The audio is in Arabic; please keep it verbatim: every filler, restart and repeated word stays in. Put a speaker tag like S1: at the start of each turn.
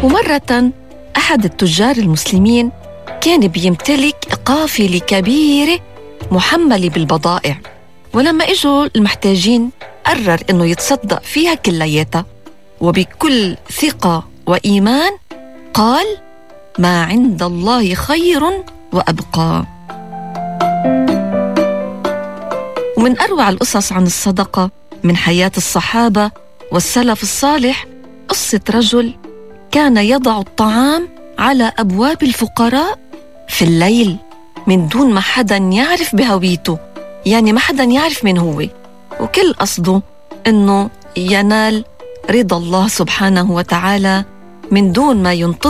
S1: ومرة أحد التجار المسلمين كان بيمتلك قافلة كبيرة محملة بالبضائع، ولما إجوا المحتاجين قرر إنه يتصدق فيها كلياتها، وبكل ثقة وإيمان قال: ما عند الله خير وأبقى. ومن أروع القصص عن الصدقة من حياة الصحابة والسلف الصالح قصة رجل كان يضع الطعام على أبواب الفقراء في الليل من دون ما حدا يعرف بهويته، يعني ما حدا يعرف من هو، وكل قصده إنه ينال رضا الله سبحانه وتعالى من دون ما ينتظر